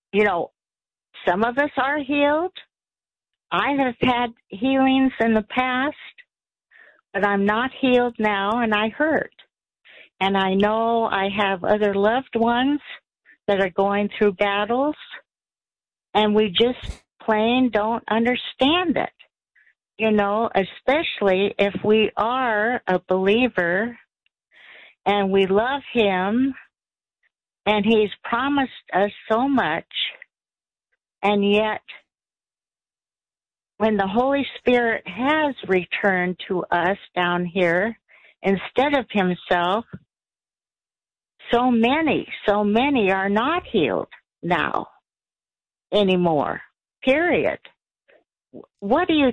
some of us are healed. I have had healings in the past, but I'm not healed now, and I hurt. And I know I have other loved ones that are going through battles, and we just plain don't understand it. Especially if we are a believer and we love him and he's promised us so much, and yet when the Holy Spirit has returned to us down here instead of himself, so many are not healed now anymore, period. What can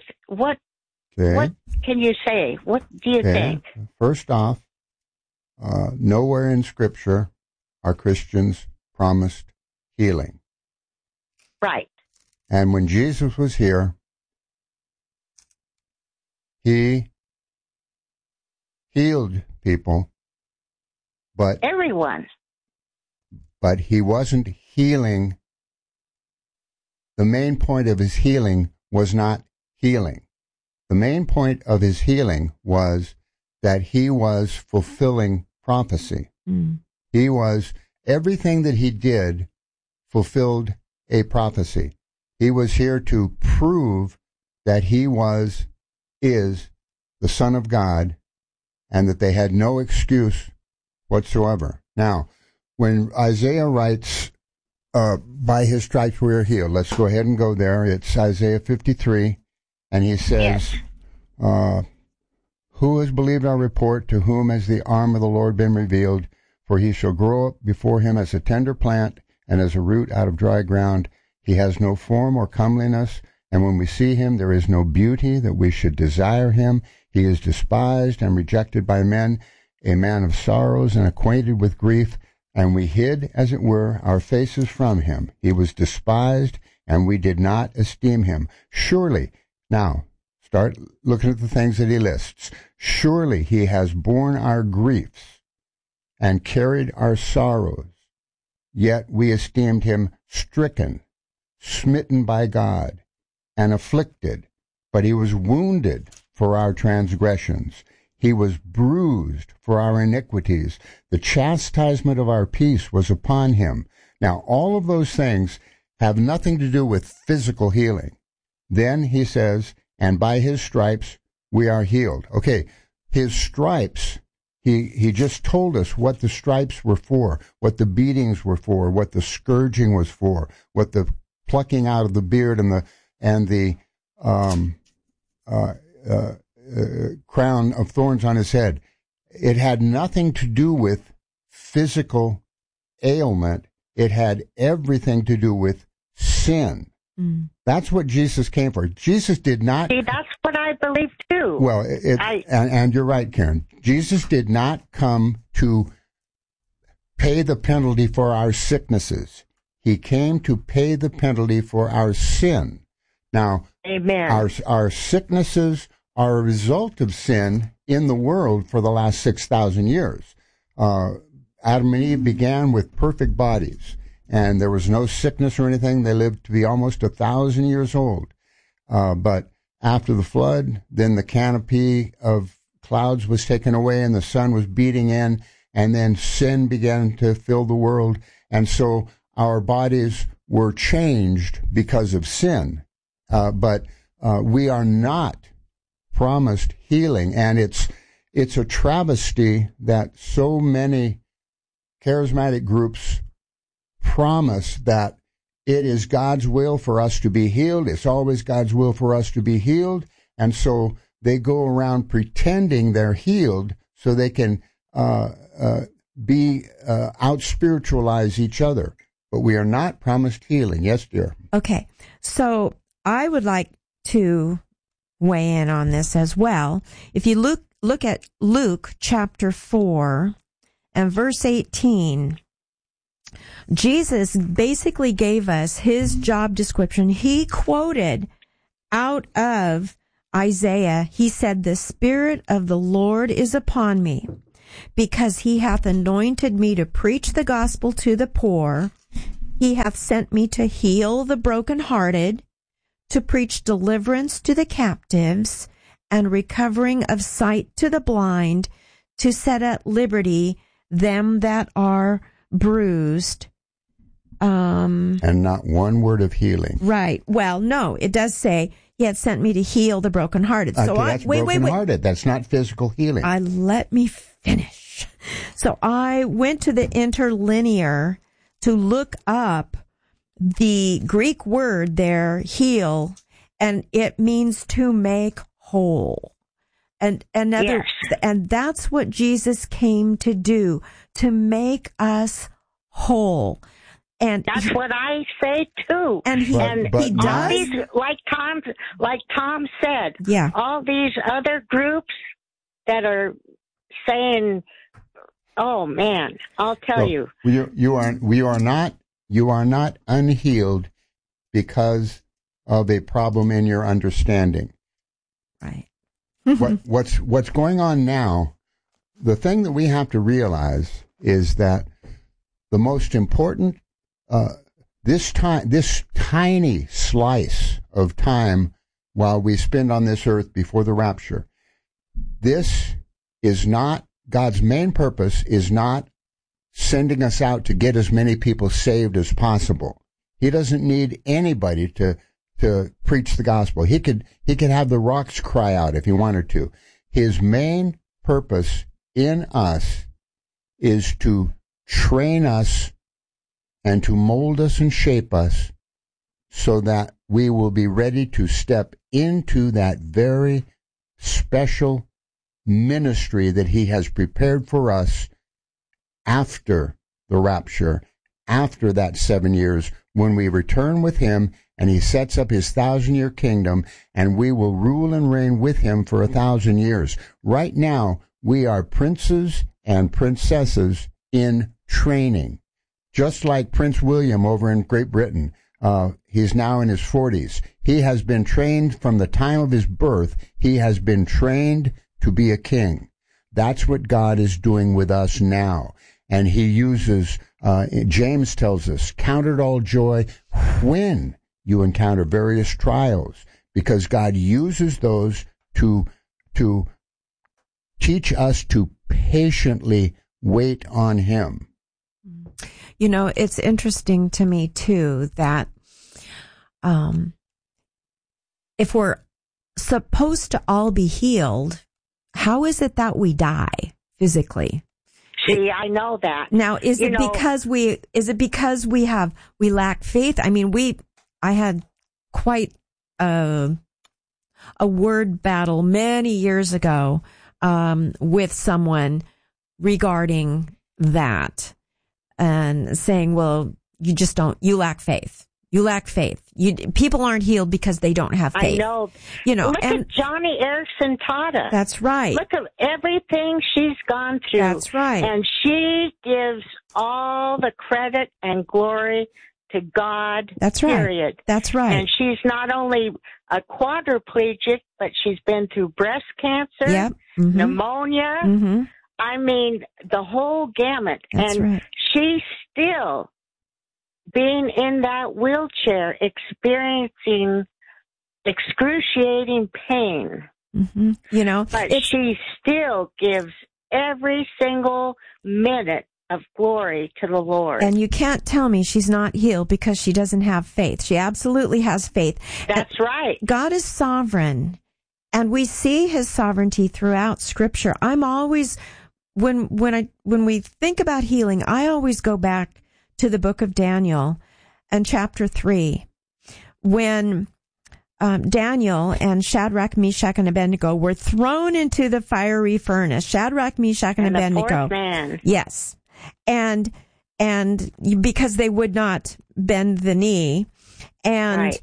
you say? What do you think? First off, nowhere in Scripture are Christians promised healing. Right. And when Jesus was here, he healed people, but everyone. But he wasn't healing. The main point of his healing was not healing. The main point of his healing was that he was fulfilling prophecy. He was, everything that he did fulfilled a prophecy. He was here to prove that he is the Son of God, and that they had no excuse whatsoever. Now, when Isaiah writes, by his stripes we are healed, let's go ahead and go there. It's Isaiah 53, and he says, who has believed our report? To whom has the arm of the Lord been revealed? For he shall grow up before him as a tender plant, and as a root out of dry ground. He has no form or comeliness, and when we see him, there is no beauty that we should desire him. He is despised and rejected by men, a man of sorrows and acquainted with grief, and we hid, as it were, our faces from him. He was despised, and we did not esteem him. Surely, now, start looking at the things that he lists. Surely he has borne our griefs and carried our sorrows, yet we esteemed him stricken, smitten by God, and afflicted. But he was wounded for our transgressions. He was bruised for our iniquities. The chastisement of our peace was upon him. Now, all of those things have nothing to do with physical healing. Then he says, and by his stripes we are healed. Okay, his stripes, he just told us what the stripes were for, what the beatings were for, what the scourging was for, what the plucking out of the beard and the crown of thorns on his head. It had nothing to do with physical ailment. It had everything to do with sin. That's what Jesus came for. Jesus did not... See, that's what I believe too. Well, and you're right, Karen. Jesus did not come to pay the penalty for our sicknesses. He came to pay the penalty for our sin. Now, amen. Our sicknesses are a result of sin in the world for the last 6,000 years. Adam and Eve began with perfect bodies, and there was no sickness or anything. They lived to be almost 1,000 years old. But after the flood, then the canopy of clouds was taken away and the sun was beating in, and then sin began to fill the world. And so our bodies were changed because of sin. But we are not promised healing, and it's a travesty that so many charismatic groups promise that it is God's will for us to be healed. It's always God's will for us to be healed, and so they go around pretending they're healed so they can out-spiritualize each other. But we are not promised healing. Yes, dear. Okay, so I would like to weigh in on this as well. If you look at Luke chapter 4 and verse 18, Jesus basically gave us his job description. He quoted out of Isaiah. He said, "The Spirit of the Lord is upon me, because he hath anointed me to preach the gospel to the poor. He hath sent me to heal the brokenhearted, to preach deliverance to the captives, and recovering of sight to the blind, to set at liberty them that are bruised. And not one word of healing. Right. Well, no, it does say he had sent me to heal the brokenhearted. So that's brokenhearted. That's not physical healing. Let me finish. So I went to the interlinear to look up the Greek word there, heal, and it means to make whole. And that's what Jesus came to do, to make us whole. And that's what I say too. And he does. These, like Tom said. Yeah. All these other groups that are saying, "Oh man, I'll tell you." You are not unhealed because of a problem in your understanding. Right. What's going on now? The thing that we have to realize is that the most important. This tiny slice of time while we spend on this earth before the rapture, this is not, God's main purpose is not sending us out to get as many people saved as possible. He doesn't need anybody to preach the gospel. He could have the rocks cry out if he wanted to. His main purpose in us is to train us and to mold us and shape us so that we will be ready to step into that very special ministry that he has prepared for us after the rapture, after that 7 years, when we return with him and he sets up his 1,000-year kingdom, and we will rule and reign with him for 1,000 years. Right now, we are princes and princesses in training. Just like Prince William over in Great Britain, he's now in his 40s. He has been trained from the time of his birth. He has been trained to be a king. That's what God is doing with us now. And he uses, James tells us, count it all joy when you encounter various trials, because God uses those to teach us to patiently wait on him. You know, it's interesting to me, too, that if we're supposed to all be healed, how is it that we die physically? See, I know that. Now, is it because we lack faith? I mean, I had quite a word battle many years ago with someone regarding that. And saying, well, you lack faith. You lack faith. People aren't healed because they don't have faith. I know. Look at Johnny Erickson Tata. That's right. Look at everything she's gone through. That's right. And she gives all the credit and glory to God. That's right. Period. That's right. And she's not only a quadriplegic, but she's been through breast cancer, yep. Mm-hmm. pneumonia. Mm-hmm. I mean, the whole gamut. That's and right. she's still being in that wheelchair, experiencing excruciating pain. Mm-hmm. But she still gives every single minute of glory to the Lord. And you can't tell me she's not healed because she doesn't have faith. She absolutely has faith. That's right. God is sovereign, and we see his sovereignty throughout Scripture. I'm always, when we think about healing, I always go back to the book of Daniel and chapter 3, when Daniel and Shadrach, Meshach, and Abednego were thrown into the fiery furnace. Shadrach, Meshach, and Abednego. The fourth man. Yes. And because they would not bend the knee. And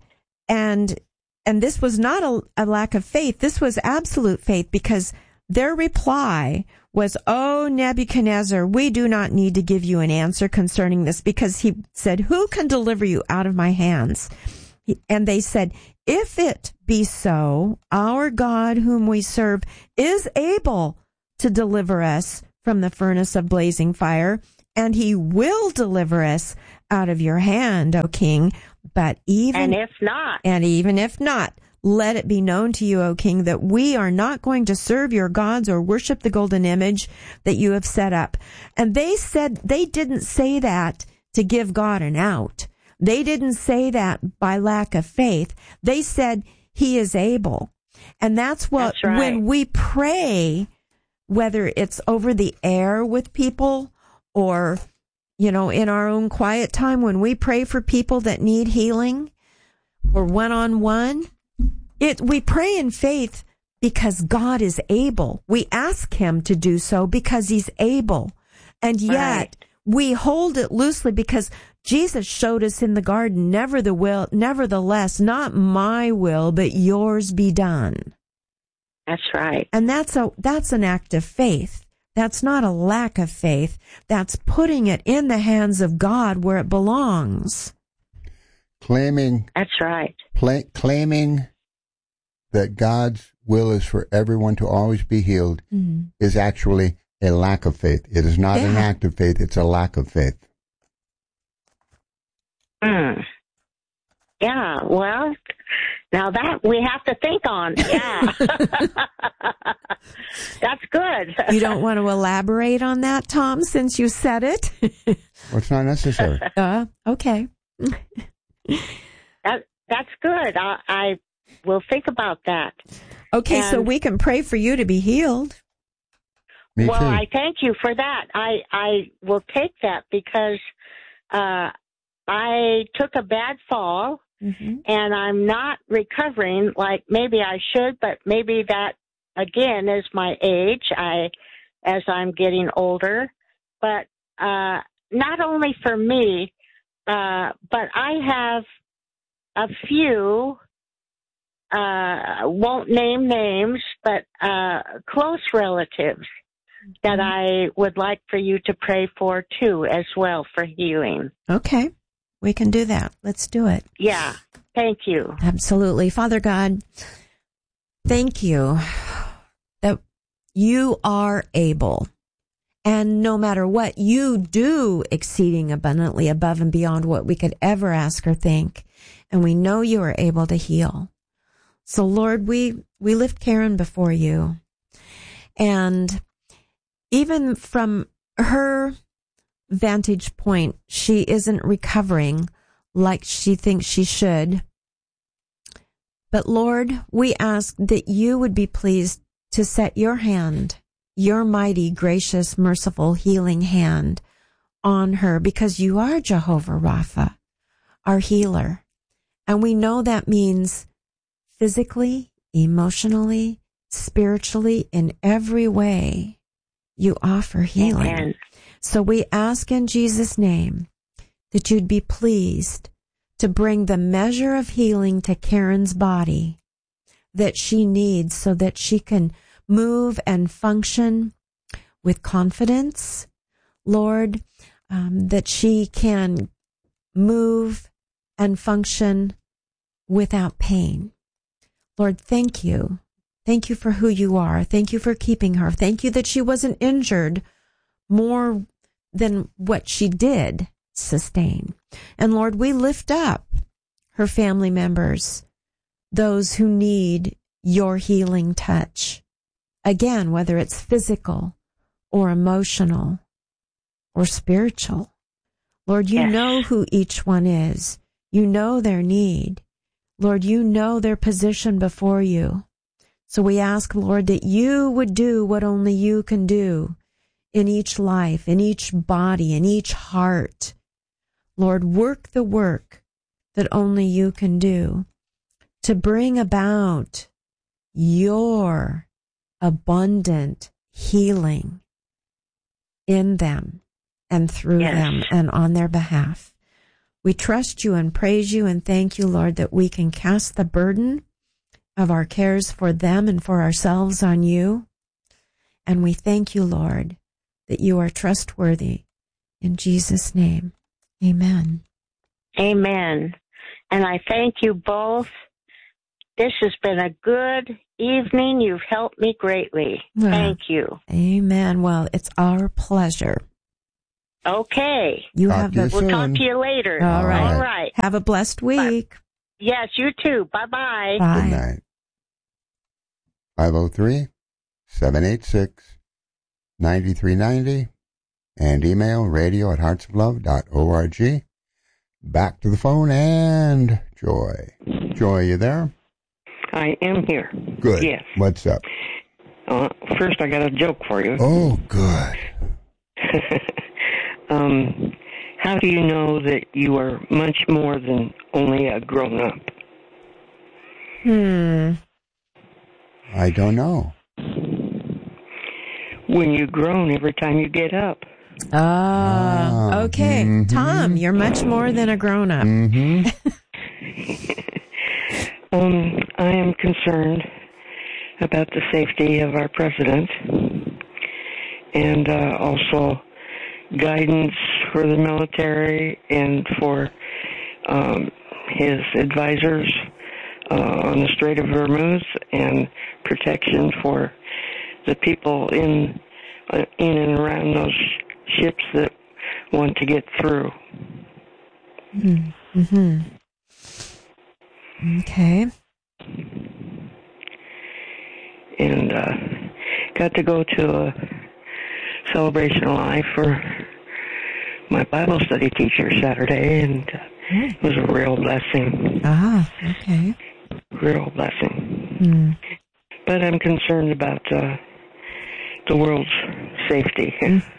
this was not a lack of faith. This was absolute faith, because their reply was, "Oh, Nebuchadnezzar, we do not need to give you an answer concerning this," because he said, "Who can deliver you out of my hands?" And they said, "If it be so, our God whom we serve is able to deliver us from the furnace of blazing fire and he will deliver us out of your hand, O king. But even if not, let it be known to you, O king, that we are not going to serve your gods or worship the golden image that you have set up. And they didn't say that to give God an out. They didn't say that by lack of faith. They said he is able. And that's right. When we pray, whether it's over the air with people or, in our own quiet time, when we pray for people that need healing or one-on-one, we pray in faith because God is able. We ask him to do so because he's able. And yet we hold it loosely because Jesus showed us in the garden, nevertheless, not my will, but yours be done. That's right. And that's an act of faith. That's not a lack of faith. That's putting it in the hands of God where it belongs. Claiming. That's right. Claiming that God's will is for everyone to always be healed is actually a lack of faith. It is not an act of faith. It's a lack of faith. Yeah, well, now that we have to think on. Yeah. That's good. You don't want to elaborate on that, Tom, since you said it? Well, it's not necessary. Okay. That's good. I will think about that. Okay, so we can pray for you to be healed. Me too. I thank you for that. I will take that because I took a bad fall, and I'm not recovering like maybe I should, but maybe that, again, is my age as I'm getting older. But not only for me, but I have a few, won't name names, but close relatives that I would like for you to pray for, too, as well, for healing. Okay. We can do that. Let's do it. Yeah. Thank you. Absolutely. Father God, thank you that you are able. And no matter what, you do exceeding abundantly above and beyond what we could ever ask or think. And we know you are able to heal. So, Lord, we lift Karen before you. And even from her vantage point, she isn't recovering like she thinks she should. But Lord, we ask that you would be pleased to set your hand, your mighty, gracious, merciful, healing hand on her, because you are Jehovah Rapha, our healer. And we know that means physically, emotionally, spiritually, in every way, you offer healing. Amen. So we ask in Jesus' name that you'd be pleased to bring the measure of healing to Karen's body that she needs so that she can move and function with confidence. Lord, that she can move and function without pain. Lord, thank you. Thank you for who you are. Thank you for keeping her. Thank you that she wasn't injured more than what she did sustain. And Lord, we lift up her family members, those who need your healing touch. Again, whether it's physical or emotional or spiritual. Lord, you know who each one is. You know their need. Lord, you know their position before you. So we ask, Lord, that you would do what only you can do in each life, in each body, in each heart. Lord, work the work that only you can do to bring about your abundant healing in them and through them and on their behalf. We trust you and praise you and thank you, Lord, that we can cast the burden of our cares for them and for ourselves on you. And we thank you, Lord, that you are trustworthy. In Jesus' name, amen. Amen. And I thank you both. This has been a good evening. You've helped me greatly. Thank you. Amen. Well, it's our pleasure. Okay. Talk to you We'll soon. talk to you later. All right. All right. Have a blessed week. Bye. Yes, you too. Bye-bye. Bye. Good night. 503-786-9390 and email radio@heartsoflove.org. Back to the phone and Joy. Joy, you there? I am here. Good. Yes. What's up? First, I got a joke for you. Oh, good. How do you know that you are much more than only a grown-up? I don't know. When you groan every time you get up. Okay. Mhm. Tom, you're much more than a grown-up. Mm-hmm. I am concerned about the safety of our president and also guidance for the military and for his advisors on the Strait of Hormuz and protection for the people in and around those ships that want to get through. Mm-hmm. Okay. And got to go to a celebration of life for my Bible study teacher Saturday, and it was a real blessing. Okay. Real blessing. But I'm concerned about the world's safety.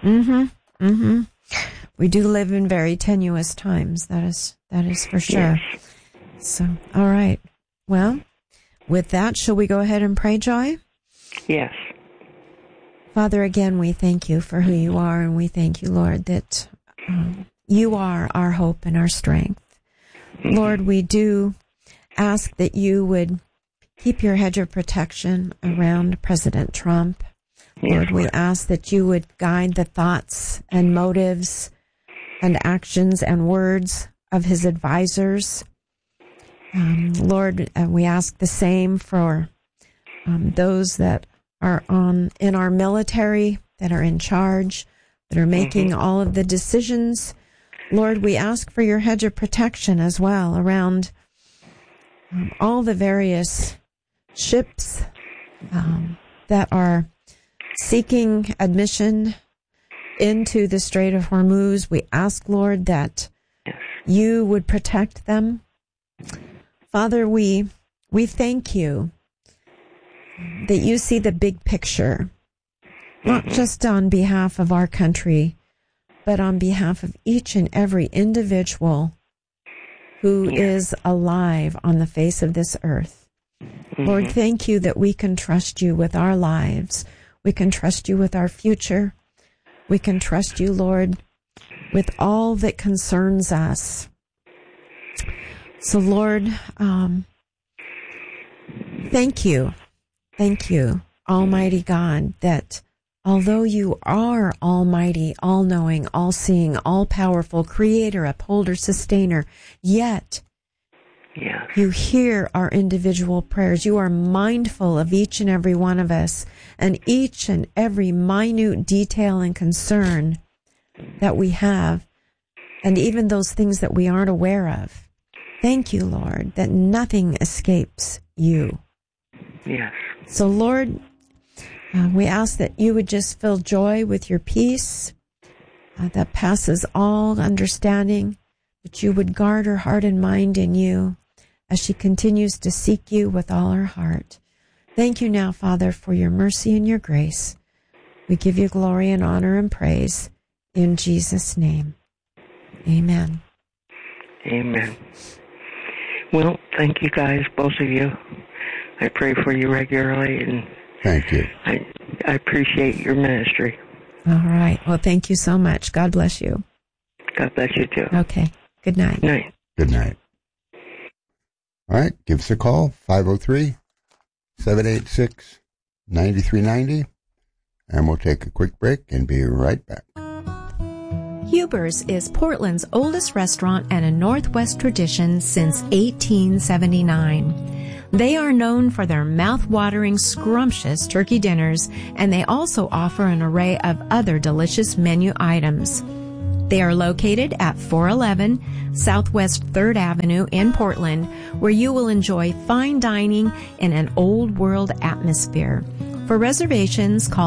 We do live in very tenuous times. That is for sure. Yes. So, all right. Well, with that, shall we go ahead and pray, Joy? Yes. Father, again, we thank you for who you are, and we thank you, Lord, that you are our hope and our strength. Lord, we do ask that you would keep your hedge of protection around President Trump. Lord, we ask that you would guide the thoughts and motives and actions and words of his advisors. Lord, we ask the same for those that are in our military, that are in charge, that are making all of the decisions. Lord, we ask for your hedge of protection as well around all the various ships that are seeking admission into the Strait of Hormuz. We ask, Lord, that you would protect them. Father, we thank you that you see the big picture, not just on behalf of our country, but on behalf of each and every individual who is alive on the face of this earth. Lord, thank you that we can trust you with our lives. We can trust you with our future. We can trust you, Lord, with all that concerns us. So, Lord, thank you. Thank you, Almighty God, that although you are almighty, all-knowing, all-seeing, all-powerful, creator, upholder, sustainer, yet you hear our individual prayers. You are mindful of each and every one of us and each and every minute detail and concern that we have, and even those things that we aren't aware of. Thank you, Lord, that nothing escapes you. Yes. So, Lord, we ask that you would just fill Joy with your peace that passes all understanding, that you would guard her heart and mind in you as she continues to seek you with all her heart. Thank you now, Father, for your mercy and your grace. We give you glory and honor and praise in Jesus' name. Amen. Amen. Well, thank you guys, both of you. I pray for you regularly, and Thank you. I appreciate your ministry. All right. Well, thank you so much. God bless you. God bless you too. Okay. Good night. Good night. Good night. All right, give us a call, 503-786-9390, and we'll take a quick break and be right back. Huber's is Portland's oldest restaurant and a Northwest tradition since 1879. They are known for their mouth-watering, scrumptious turkey dinners, and they also offer an array of other delicious menu items. They are located at 411 Southwest 3rd Avenue in Portland, where you will enjoy fine dining in an old world atmosphere. For reservations, call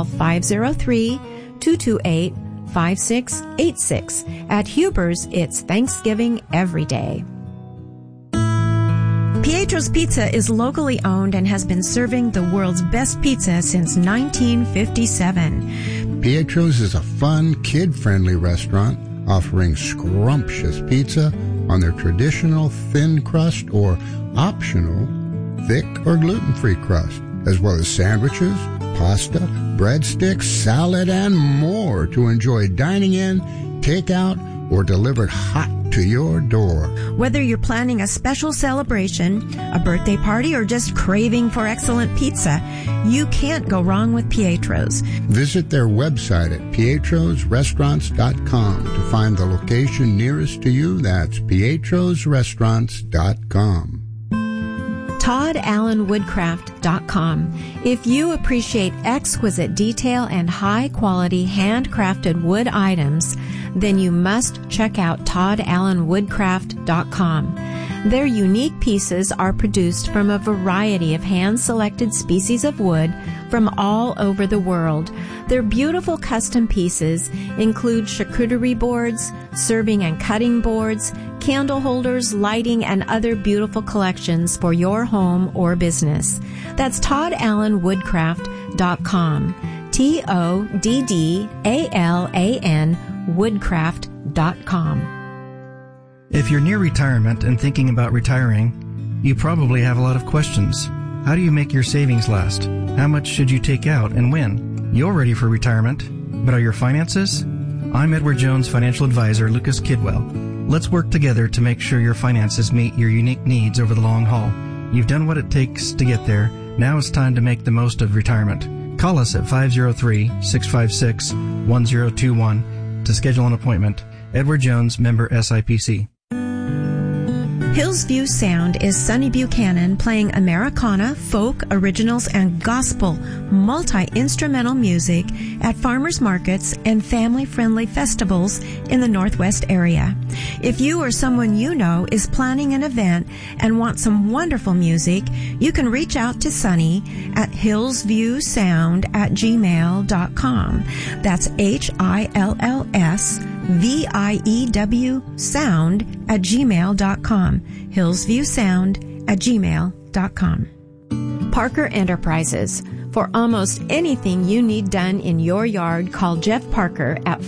503-228-5686. At Huber's, it's Thanksgiving every day. Pietro's Pizza is locally owned and has been serving the world's best pizza since 1957. Pietro's is a fun, kid-friendly restaurant offering scrumptious pizza on their traditional thin crust or optional thick or gluten-free crust, as well as sandwiches, pasta, breadsticks, salad, and more to enjoy dining in, takeout, or delivered hot to your door. Whether you're planning a special celebration, a birthday party, or just craving for excellent pizza, you can't go wrong with Pietro's. Visit their website at pietrosrestaurants.com to find the location nearest to you. That's pietrosrestaurants.com. ToddAllenWoodcraft.com. If you appreciate exquisite detail and high-quality handcrafted wood items, then you must check out ToddAllenWoodcraft.com. Their unique pieces are produced from a variety of hand-selected species of wood from all over the world. Their beautiful custom pieces include charcuterie boards, serving and cutting boards, candle holders, lighting, and other beautiful collections for your home or business. That's ToddAllenWoodcraft.com. ToddAllan Woodcraft.com. If you're near retirement and thinking about retiring, you probably have a lot of questions. How do you make your savings last? How much should you take out and when? You're ready for retirement, but are your finances? I'm Edward Jones financial advisor Lucas Kidwell. Let's work together to make sure your finances meet your unique needs over the long haul. You've done what it takes to get there. Now it's time to make the most of retirement. Call us at 503-656-1021 to schedule an appointment. Edward Jones, member SIPC. Hillsview Sound is Sonny Buchanan playing Americana, folk, originals, and gospel multi-instrumental music at farmers markets and family-friendly festivals in the Northwest area. If you or someone you know is planning an event and want some wonderful music, you can reach out to Sonny at hillsviewsound@gmail.com. That's HILLSVIEW sound@gmail.com. hillsviewsound@gmail.com. Parker Enterprises. For almost anything you need done in your yard, call Jeff Parker at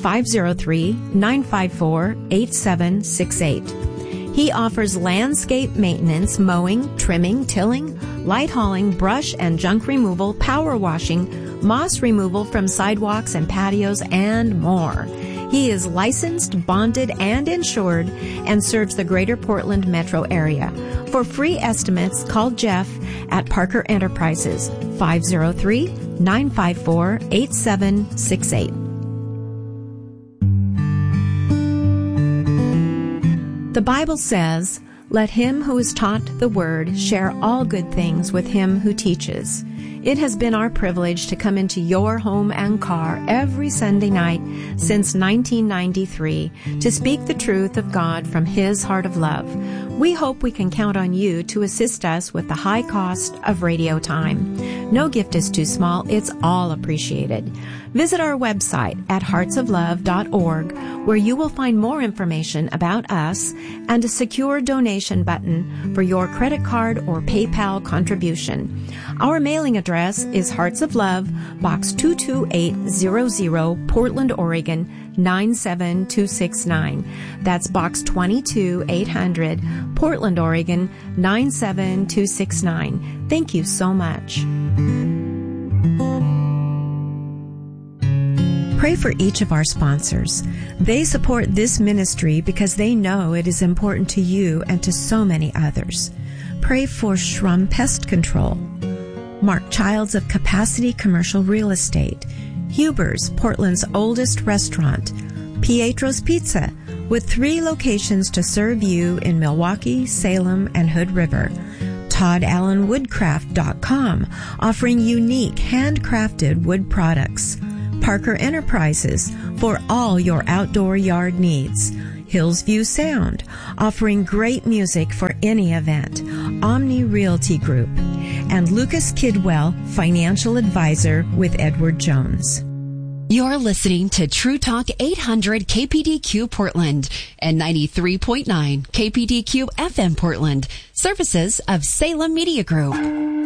503-954-8768. He offers landscape maintenance, mowing, trimming, tilling, light hauling, brush and junk removal, power washing, moss removal from sidewalks and patios, and more. He is licensed, bonded, and insured and serves the greater Portland metro area. For free estimates, call Jeff at Parker Enterprises, 503-954-8768. The Bible says, "Let him who is taught the word share all good things with him who teaches." It has been our privilege to come into your home and car every Sunday night since 1993 to speak the truth of God from His heart of love. We hope we can count on you to assist us with the high cost of radio time. No gift is too small. It's all appreciated. Visit our website at heartsoflove.org, where you will find more information about us and a secure donation button for your credit card or PayPal contribution. Our mailing address is Hearts of Love, Box 22800, Portland, Oregon, 97269. That's Box 22800, Portland, Oregon, 97269. Thank you so much. Pray for each of our sponsors. They support this ministry because they know it is important to you and to so many others. Pray for Shrum Pest Control, Mark Childs of Capacity Commercial Real Estate, Huber's, Portland's oldest restaurant, Pietro's Pizza, with 3 locations to serve you in Milwaukee, Salem, and Hood River. ToddAllenWoodcraft.com, offering unique handcrafted wood products. Parker Enterprises for all your outdoor yard needs. Hillsview Sound, offering great music for any event. Omni Realty Group. And Lucas Kidwell, Financial Advisor with Edward Jones. You're listening to True Talk 800 KPDQ Portland and 93.9 KPDQ FM Portland. Services of Salem Media Group.